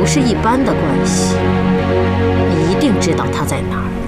不是一般的关系，你一定知道他在哪儿。